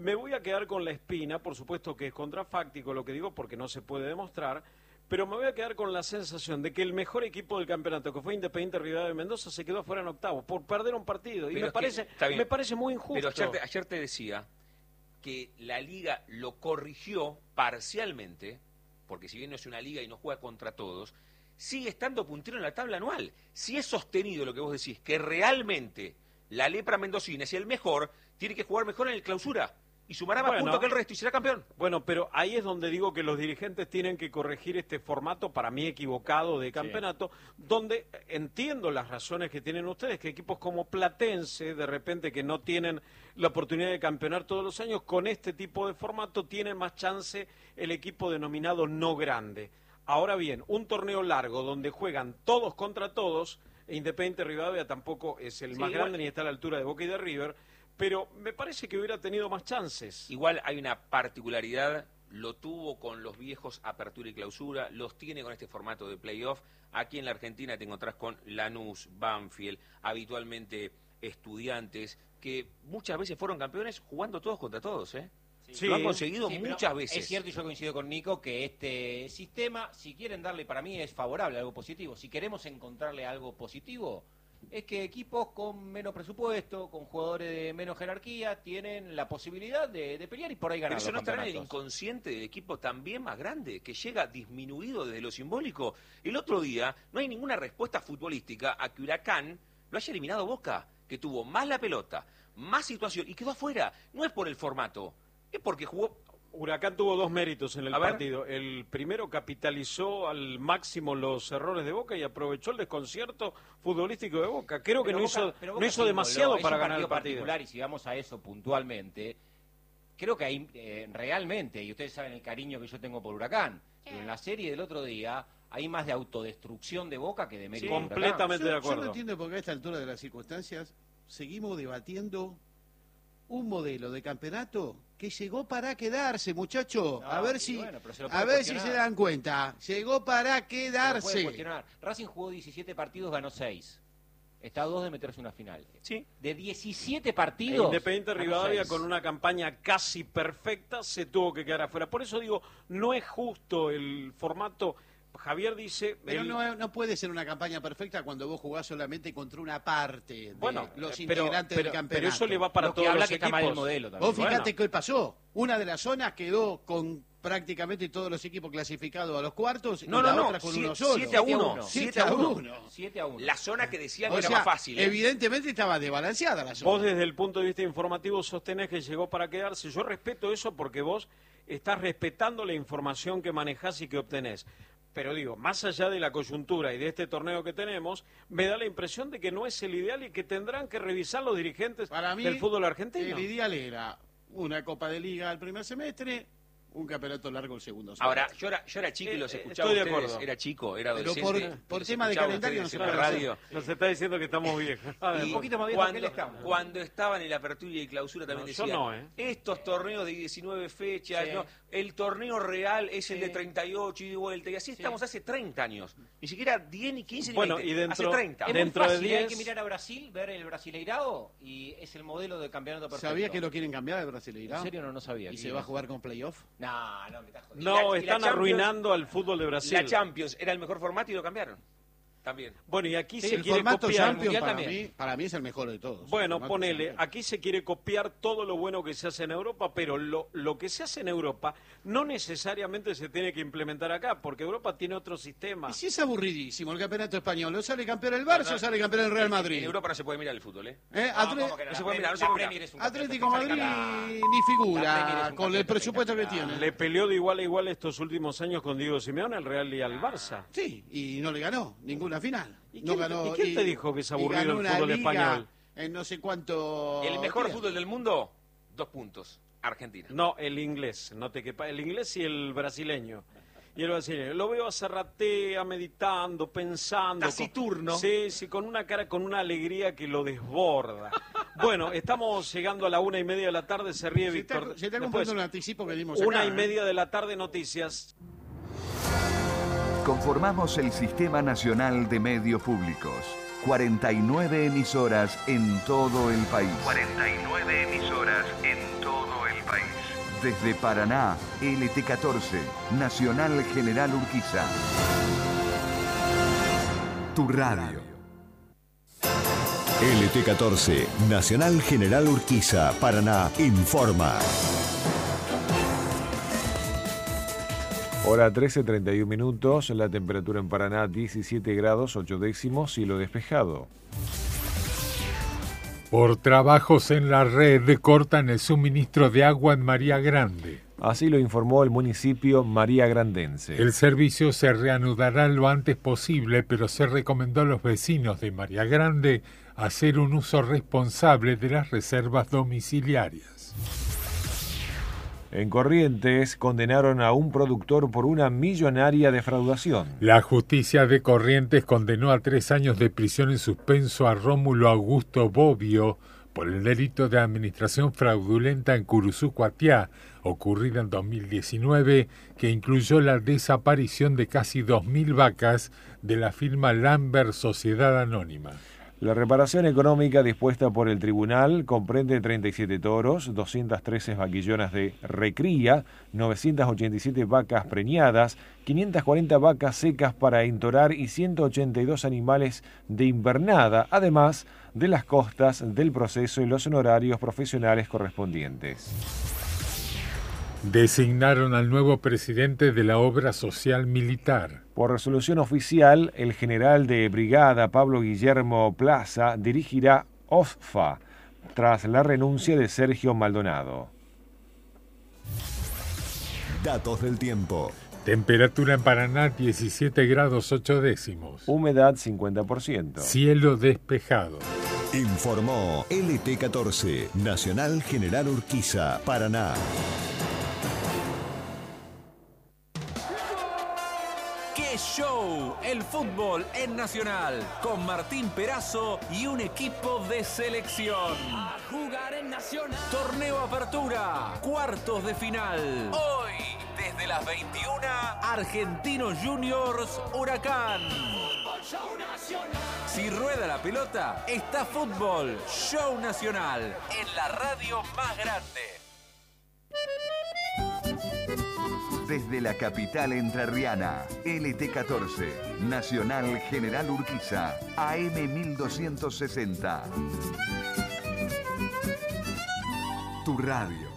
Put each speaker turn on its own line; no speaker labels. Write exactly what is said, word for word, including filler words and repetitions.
me voy a quedar con la espina, por supuesto que es contrafáctico lo que digo porque no se puede demostrar, pero me voy a quedar con la sensación de que el mejor equipo del campeonato, que fue Independiente Rivadavia de Mendoza, se quedó fuera en octavos por perder un partido. Y
pero
me parece, me parece muy injusto.
Pero ayer te, ayer te decía que la Liga lo corrigió parcialmente, porque si bien no es una liga y no juega contra todos, sigue estando puntero en la tabla anual. Si es sostenido lo que vos decís, que realmente la lepra mendocina es el mejor, tiene que jugar mejor en el clausura y sumará más
Bueno,
puntos que el resto y será campeón.
Bueno, pero ahí es donde digo que los dirigentes tienen que corregir este formato, para mí equivocado, de campeonato, sí. Donde entiendo las razones que tienen ustedes, que equipos como Platense, de repente que no tienen la oportunidad de campeonar todos los años, con este tipo de formato tiene más chance el equipo denominado no grande. Ahora bien, un torneo largo donde juegan todos contra todos, e Independiente Rivadavia tampoco es el sí, más igual, grande ni está a la altura de Boca y de River, pero me parece que hubiera tenido más chances.
Igual hay una particularidad, lo tuvo con los viejos apertura y clausura, los tiene con este formato de playoff. Aquí en la Argentina te encontrás con Lanús, Banfield, habitualmente Estudiantes, que muchas veces fueron campeones jugando todos contra todos, ¿eh?
Sí,
lo han conseguido
sí,
muchas veces.
Es cierto, y yo coincido con Nico, que este sistema, si quieren darle, para mí es favorable, algo positivo. Si queremos encontrarle algo positivo, es que equipos con menos presupuesto, con jugadores de menos jerarquía, tienen la posibilidad de, de pelear y por ahí ganar.
Pero eso
los
no estará en el
campeonatos.
inconsciente del equipo también más grande, que llega disminuido desde lo simbólico. El otro día no hay ninguna respuesta futbolística a que Huracán lo haya eliminado Boca, que tuvo más la pelota, más situación y quedó afuera. No es por el formato, es porque jugó.
Huracán tuvo dos méritos en el
A ver.
partido. El primero capitalizó al máximo los errores de Boca y aprovechó el desconcierto futbolístico de Boca. Creo que
Pero
no
Boca,
hizo,
pero Boca
no hizo
simboló,
demasiado
es
para
un
ganar el
partido
partido.
particular, y si vamos a eso puntualmente, creo que ahí eh, realmente, y ustedes saben el cariño que yo tengo por Huracán, pero en la serie del otro día hay más de autodestrucción de Boca que de mérito.
Sí, completamente
yo,
de acuerdo.
Yo no entiendo por qué a esta altura de las circunstancias seguimos debatiendo un modelo de campeonato que llegó para quedarse, muchachos.
No,
a ver si,
bueno,
a ver si se dan cuenta. Llegó para
Se lo puede
quedarse.
cuestionar. Racing jugó diecisiete partidos, ganó seis. Está a dos de meterse en una final.
Sí.
De diecisiete partidos.
Independiente
ganó
Rivadavia,
seis.
con una campaña casi perfecta, se tuvo que quedar afuera. Por eso digo, no es justo el formato. Javier dice...
Pero
el...
no, no puede ser una campaña perfecta cuando vos jugás solamente contra una parte de
bueno,
los
pero,
integrantes
pero,
del campeonato.
pero eso le va para
Lo que
todos
habla
los
que
equipos.
está mal el modelo también.
Vos fíjate
Bueno.
qué pasó. Una de las zonas quedó con prácticamente todos los equipos clasificados a los cuartos
No,
y la
no, no,
otra con
siete-
uno solo.
siete a uno.
siete a uno.
siete a uno.
La zona que decían
O
que era
sea,
más fácil, ¿eh?
evidentemente estaba desbalanceada la zona.
Vos desde el punto de vista informativo sostenés que llegó para quedarse. Yo respeto eso porque vos estás respetando la información que manejás y que obtenés. Pero digo, más allá de la coyuntura y de este torneo que tenemos, me da la impresión de que no es el ideal y que tendrán que revisar los dirigentes
Para mí,
del fútbol argentino.
el ideal era una Copa de Liga el primer semestre, un campeonato largo el segundo semestre.
Ahora, yo era, yo era chico y los
Eh,
escuchaba
estoy de
ustedes,
acuerdo.
era chico, era
Pero
adolescente.
por- por
los
tema de
escuchaba
calendario no
ustedes
se
en la
puede
radio.
Nos está diciendo que estamos viejos.
Y
un poquito más viejo que él
cuando,
estamos.
cuando estaban en la apertura y clausura también
No, yo
decían,
no, ¿eh?
estos torneos de diecinueve fechas,
Sí.
¿no? El torneo real es el
Sí.
de treinta y ocho y de vuelta, y así estamos hace treinta años. Ni siquiera diez, ni quince, ni
Bueno,
veinte.
y dentro-
hace treinta.
Es
dentro
muy
de
fácil,
diez-
hay que mirar a Brasil, ver el Brasileirao, y es el modelo de campeonato perfecto.
¿Sabía que lo quieren cambiar el Brasileirao?
¿En serio no, no sabía?
¿Y
¿Qué
se
iba
va a
hacer?
jugar con playoff?
No, no, me estás jodiendo.
No,
Y la- y la
están
Champions-
arruinando al fútbol de Brasil.
La Champions era el mejor formato y lo cambiaron. También.
Bueno, y aquí
Sí,
se
el
quiere
formato
copiar.
Champions
Mundial
para
también.
mí, para mí es el mejor de todos.
Bueno,
El formato
ponele,
Champions.
aquí se quiere copiar todo lo bueno que se hace en Europa, pero lo, lo que se hace en Europa no necesariamente se tiene que implementar acá, porque Europa tiene otro sistema.
Y si es aburridísimo el campeonato español, ¿o sale campeón el Barça o sale campeón el Real
En
Madrid?
Europa no se puede mirar el fútbol, ¿eh?
¿Eh?
No,
Atle-
¿cómo que no?
no se
La
puede mirar, no se
la
puede mirar.
Premier es un
Atlético
campeón,
Madrid
sale campeón.
ni
La Premier
figura
es un
con el
campeón
presupuesto que
espectacular.
tiene.
Le peleó de igual a igual estos últimos años con Diego Simeone al Real y al Barça.
Sí, y no le ganó ninguna final.
¿Y
no
quién-
ganó,
y quién te dijo que es
y
aburrido
ganó
el
una
fútbol
liga
español?
En no sé cuánto.
El mejor
tiempo.
fútbol del mundo, dos puntos. Argentina.
No, el inglés, no te quepa, el inglés y el brasileño. Y el brasileño. Lo veo a Zarratea meditando, pensando.
Taciturno.
Con, sí, sí, con una cara, con una alegría que lo desborda. Bueno, estamos llegando a la una y media de la tarde, se ríe
Se está,
Víctor.
se está
Después,
cumpliendo un anticipo que dimos
una
acá,
y
¿eh?
media de la tarde, noticias.
Conformamos el Sistema Nacional de Medios Públicos. cuarenta y nueve emisoras en todo el país. cuarenta y nueve emisoras en todo el país. Desde Paraná, L T catorce, Nacional General Urquiza. Tu radio.
L T catorce, Nacional General Urquiza, Paraná, informa.
Hora trece, treinta y un minutos, la temperatura en Paraná diecisiete grados, ocho décimos, cielo despejado.
Por trabajos en la red cortan el suministro de agua en María Grande.
Así lo informó el municipio mariagrandense.
El servicio se reanudará lo antes posible, pero se recomendó a los vecinos de María Grande hacer un uso responsable de las reservas domiciliarias.
En Corrientes condenaron a un productor por una millonaria defraudación.
La justicia de Corrientes condenó a tres años de prisión en suspenso a Rómulo Augusto Bobbio por el delito de administración fraudulenta en Curuzú, Cuatiá, ocurrida en dos mil diecinueve, que incluyó la desaparición de casi dos mil vacas de la firma Lambert Sociedad Anónima.
La reparación económica dispuesta por el tribunal comprende treinta y siete toros, doscientas trece vaquillonas de recría, novecientas ochenta y siete vacas preñadas, quinientas cuarenta vacas secas para entorar y ciento ochenta y dos animales de invernada, además de las costas del proceso y los honorarios profesionales correspondientes.
Designaron al nuevo presidente de la Obra Social Militar.
Por resolución oficial, el general de brigada Pablo Guillermo Plaza dirigirá O S F A tras la renuncia de Sergio Maldonado.
Datos del tiempo.
Temperatura en Paraná diecisiete grados ocho décimos.
Humedad cincuenta por ciento.
Cielo despejado.
Informó L T catorce, Nacional General Urquiza, Paraná.
¡Qué show! El fútbol en Nacional, con Martín Perazo y un equipo de selección.
A jugar en Nacional.
Torneo Apertura, cuartos de final. Hoy, desde las veintiuna, Argentinos Juniors Huracán.
Show Nacional.
Si rueda la pelota, está fútbol. Show Nacional, en la radio más grande.
Desde la capital entrerriana, L T catorce, Nacional General Urquiza, A M mil doscientos sesenta. Tu radio.